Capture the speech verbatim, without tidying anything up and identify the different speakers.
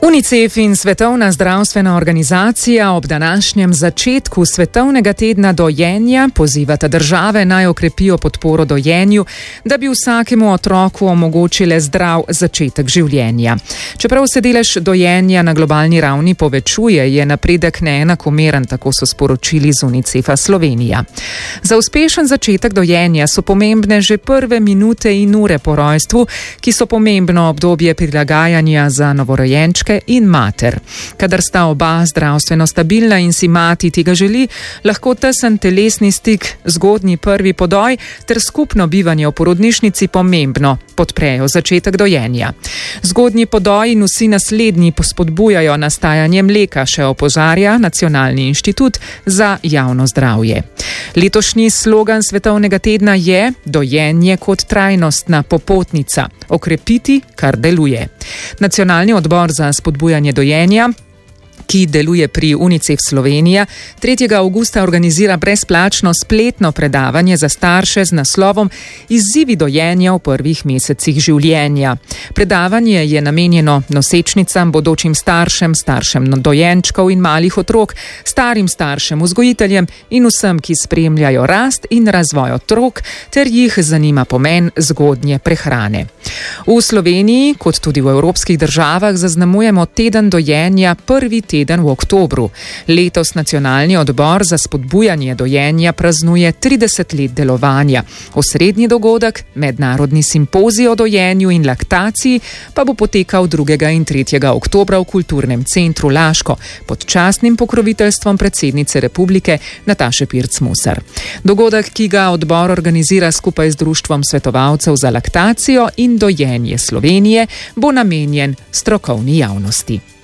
Speaker 1: UNICEF in Svetovna zdravstvena organizacija ob današnjem začetku Svetovnega tedna dojenja pozivata države naj okrepijo podporo dojenju, da bi vsakemu otroku omogočile zdrav začetek življenja. Čeprav se delež dojenja na globalni ravni povečuje, je napredek neenakomeren, tako so sporočili z UNICEF-a Slovenija. Za uspešen začetek dojenja so pomembne že prve minute in ure po rojstvu, ki so pomembno obdobje prilagajanja za novorojenčke in mater. Kadar sta oba zdravstveno stabilna in si mati tega želi, lahko tesen telesni stik, zgodnji prvi podoj ter skupno bivanje v porodnišnici pomembno podprejo začetek dojenja. Zgodnji podoj in vsi naslednji spodbujajo nastajanje mleka, še opozarja Nacionalni inštitut za javno zdravje. Letošnji slogan Svetovnega tedna je dojenje kot trajnostna popotnica, okrepiti, kar deluje. Nacionalni odbor za spodbujanje dojenja, ki deluje pri UNICEF Slovenija, tretjega avgusta organizira brezplačno spletno predavanje za starše z naslovom Izzivi dojenja v prvih mesecih življenja. Predavanje je namenjeno nosečnicam, bodočim staršem, staršem dojenčkov in malih otrok, starim staršem, vzgojiteljem in vsem, ki spremljajo rast in razvoj otrok, ter jih zanima pomen zgodnje prehrane. V Sloveniji, kot tudi v evropskih državah, zaznamujemo teden dojenja prvi teden v oktobru. Letos Nacionalni odbor za spodbujanje dojenja praznuje trideset let delovanja. Osrednji dogodek, mednarodni simpozij o dojenju in laktaciji, pa bo potekal drugega in tretjega oktobra v Kulturnem centru Laško pod častnim pokroviteljstvom predsednice republike Nataše Pirc Musar. Dogodek, ki ga odbor organizira skupaj z Društvom svetovalcev za laktacijo in dojenje Slovenije, bo namenjen strokovni javnosti.